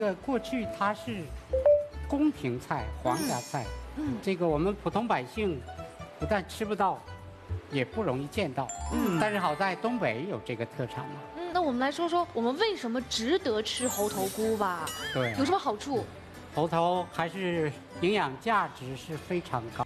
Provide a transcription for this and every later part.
过去它是宫廷菜、皇家菜，这个我们普通百姓不但吃不到，也不容易见到。但是好在东北有这个特产嘛。 那我们来说说，我们为什么值得吃猴头菇吧？ 对， 有什么好处？ 猴头还是营养价值是非常高。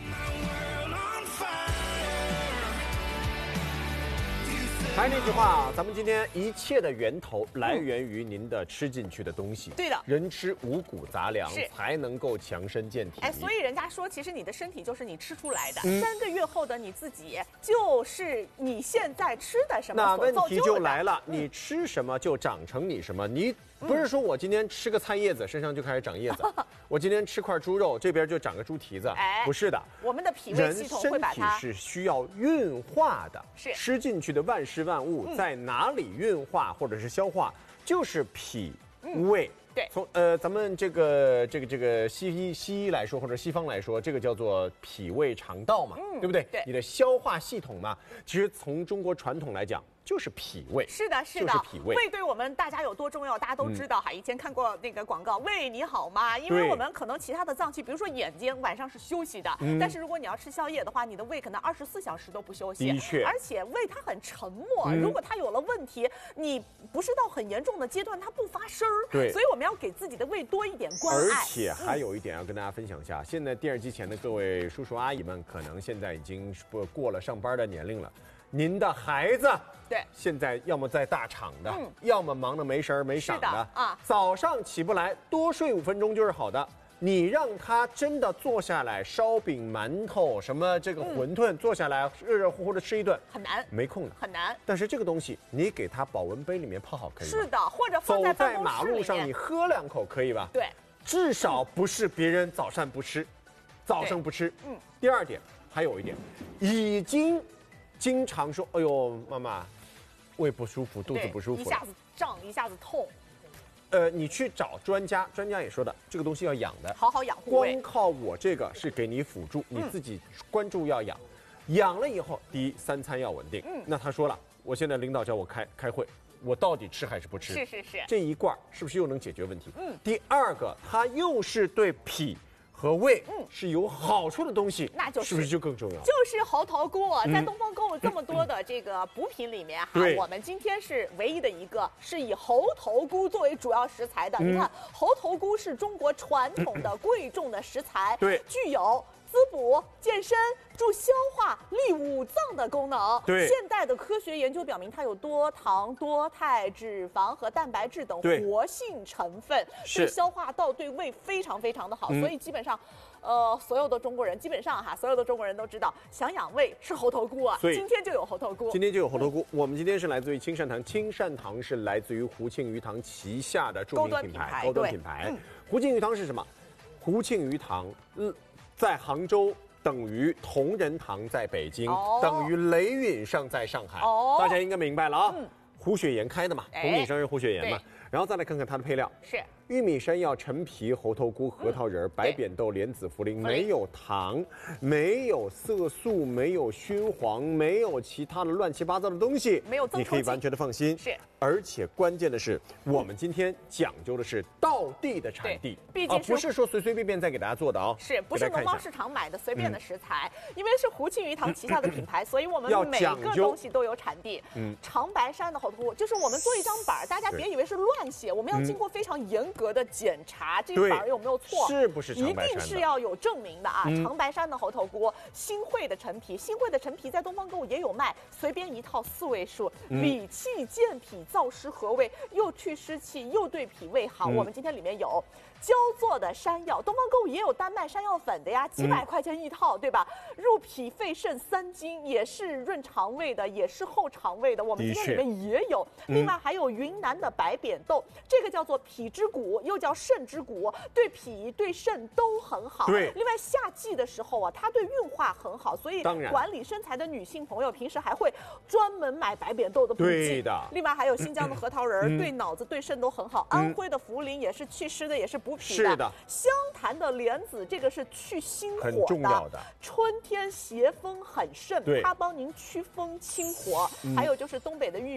还是那句话啊，咱们今天一切的源头来源于您的吃进去的东西。 对的， 人吃五谷杂粮是才能够强身健体。 哎，所以人家说，其实你的身体就是你吃出来的，3个月后的你自己就是你现在吃的什么那问所造就的。 题就来了，你吃什么就长成你什么。你不是说我今天吃个菜叶子，身上就开始长叶子；我今天吃块猪肉，这边就长个猪蹄子。 哎， 不是的， 我们的脾胃系统会把它人身体是需要运化的， 是吃进去的万事万物在哪里运化或者是消化，就是脾胃。 对， 从咱们这个西医来说，或者西方来说，这个叫做脾胃肠道嘛，对不对？ 对， 你的消化系统嘛，其实从中国传统来讲，就是脾胃。 是的，是的， 就是脾胃。 胃对我们大家有多重要，大家都知道哈。以前看过那个广告，胃你好吗？因为我们可能其他的脏器，比如说眼睛，晚上是休息的，但是如果你要吃宵夜的话，你的胃可能24小时都不休息。 的确， 而且胃它很沉默，如果它有了问题，你不是到很严重的阶段，它不发声儿。 对， 所以我们要给自己的胃多一点关爱。 而且还有一点要跟大家分享一下，现在电视机前的各位叔叔阿姨们，可能现在已经过了上班的年龄了。您的孩子对， 现在要么在大厂的，要么忙得没神儿没晌的啊， 早上起不来，多睡5分钟就是好的。你让他真的坐下来烧饼、馒头什么这个馄饨，坐下来热热乎乎的吃一顿， 很难， 没空的， 很难。 但是这个东西，你给他保温杯里面泡好可以吗？ 是的，或者放在办公室里面， 走在马路上你喝2口可以吧？ 对， 至少不是别人早上不吃，早上不吃。第二点，还有一点，已经经常说，哎呦，妈妈，胃不舒服，肚子不舒服， 一下子胀，一下子痛。 你去找专家，专家也说的，这个东西要养的， 好好养护胃。 光靠我这个是给你辅助，你自己关注要养，养了以后，第一3餐要稳定。那他说了，我现在领导叫我开会，我到底吃还是不吃？ 是， 这一罐是不是又能解决问题？第二个，它又是对脾和胃是有好处的东西， 那就是不是就更重要？ 就是猴头菇，在东方购物这么多的这个补品里面哈，我们今天是唯一的一个是以猴头菇作为主要食材的。你看，猴头菇是中国传统的贵重的食材， 对， 具有滋补、健身、助消化、利五脏的功能。 对， 现代的科学研究表明，它有多糖、多肽、脂肪和蛋白质等活性成分，对消化道、对胃非常非常的好。所以基本上，所有的中国人都知道，想养胃吃猴头菇啊。所以今天就有猴头菇。 今天就有猴头菇。我们今天是来自于青善堂，青善堂是来自于胡庆余堂旗下的著名品牌，高端品牌。胡庆余堂是什么？胡庆余堂，在杭州等于同仁堂在北京，等于雷允上在上海，大家应该明白了啊。胡雪岩开的嘛，红顶生是胡雪岩嘛。然后再来看看它的配料， 是玉米、山药、陈皮、猴头菇、核桃仁、白扁豆、莲子、茯苓，没有糖，没有色素，没有熏黄，没有其他的乱七八糟的东西， 没有增稠剂， 你可以完全的放心。 是， 而且关键的是，我们今天讲究的是道地的产地， 毕竟不是说随随便便再给大家做的啊， 是不是农贸市场买的随便的食材？因为是胡庆余堂旗下的品牌，所以我们每个东西都有产地。长白山的猴头菇，就是我们做一张板，大家别以为是乱写，我们要经过非常严格的检查，这个板有没有错， 是不是长白山的？ 一定是要有证明的啊！长白山的猴头菇，新会的陈皮，新会的陈皮在东方购物也有卖，随便一套4位数，理气健脾、燥湿和胃，又去湿气，又对脾胃好。我们今天里面有焦做的山药，东方购物也有单卖山药粉的呀，几百块钱一套，对吧？入脾肺肾3经，也是润肠胃的，也是后肠胃的。我们今天里面也有，另外还有云南的白扁豆，这个叫做脾之谷，又叫肾之谷，对脾对肾都很好。 对， 另外夏季的时候啊，它对运化很好，所以管理身材的女性朋友平时还会专门买白扁豆的补剂。 对的。 另外还有新疆的核桃仁，对脑子对肾都很好。安徽的茯苓也是祛湿的，也是补脾的。 是的。 湘潭的莲子，这个是去心火的， 很重要的。 春天邪风很盛， 对， 它帮您驱风清火。还有就是东北的玉米，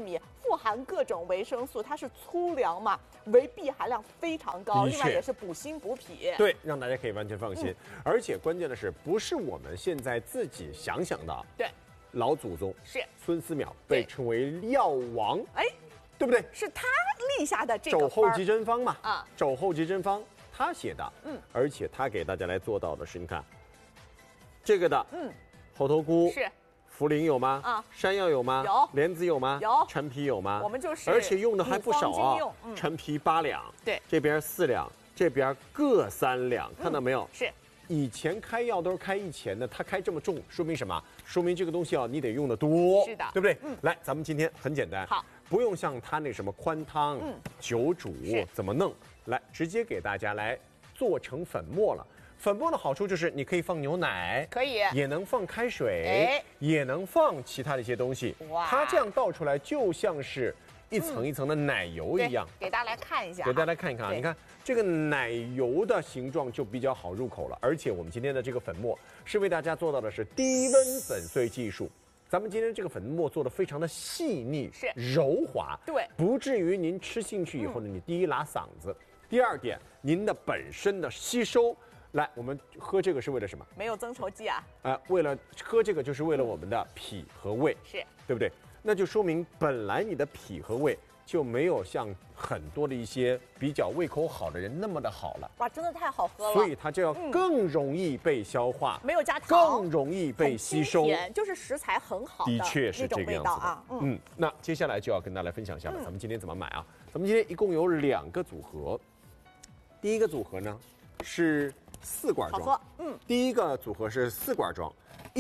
富含各种维生素，它是粗粮嘛，维 B 含量非常高，另外也是补心补脾。 对，让大家可以完全放心。而且关键的是，不是我们现在自己想的。 对， 老祖宗是孙思邈被称为药王， 哎， 对不对？ 是他立下的这个肘后即针方嘛， 啊， 肘后即针方他写的，而且他给大家来做到的是，你看这个的，猴头菇是。 茯苓有吗？ 啊， 山药有吗？ 有。 莲子有吗？ 有。 陈皮有吗？ 我们就是， 而且用的还不少啊。陈皮8两， 对， 这边4两，这边各3两，看到没有？ 是。 以前开药都是开1钱的，它开这么重，说明什么？说明这个东西啊，你得用的多， 是的， 对不对？来，咱们今天很简单， 好， 不用像它那什么宽汤、久煮怎么弄，来直接给大家来做成粉末了。粉末的好处就是你可以放牛奶， 可以， 也能放开水，也能放其他的一些东西。哇，它这样倒出来就像是一层一层的奶油一样。 给大家来看一下， 给大家来看一看啊，你看这个奶油的形状就比较好入口了。而且我们今天的这个粉末是为大家做到的是低温粉碎技术。咱们今天这个粉末做的非常的细腻， 是柔滑， 对， 不至于您吃进去以后呢，你第一拉嗓子，第二点您的本身的吸收。来，我们喝这个是为了什么？ 没有增稠剂啊！ 为了喝这个，就是为了我们的脾和胃， 是对不对？那就说明本来你的脾和胃就没有像很多的一些比较胃口好的人那么的好了。 哇，真的太好喝了！ 所以它就要更容易被消化， 没有加糖， 更容易被吸收， 就是食材很好的， 的确是这个样子啊。 那接下来就要跟大家来分享一下了，咱们今天怎么买啊？咱们今天一共有2个组合，第一个组合呢是4罐装，第一个组合是4罐装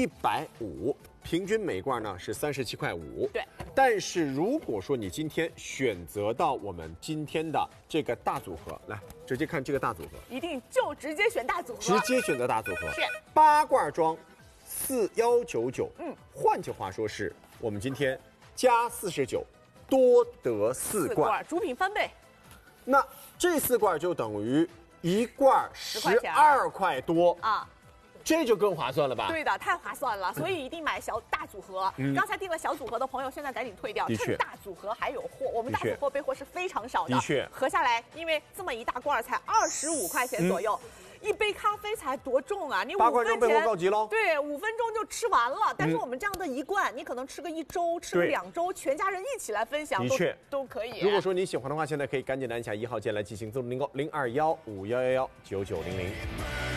，150，平均每罐呢是37.5块。 对。 但是如果说你今天选择到我们今天的这个大组合，来直接看这个大组合， 一定就直接选大组合， 直接选择大组合， 是 8罐装，4199。换句话说是我们今天加49，多得4罐， 主品翻倍。 那这4罐就等于1罐12块多啊，这就更划算了吧？ 对的，太划算了，所以一定买大组合。刚才订了小组合的朋友，现在赶紧退掉，趁大组合还有货。我们大组合备货是非常少的， 的确， 合下来，因为这么一大罐才25块钱左右。一杯咖啡才多重啊！你 8罐装备货告急喽。 对，5分钟就吃完了。但是我们这样的一罐，你可能吃个1周，吃个2周，全家人一起来分享， 的确都可以。 如果说你喜欢的话，现在可以赶紧的按下1号键来进行0102151119900。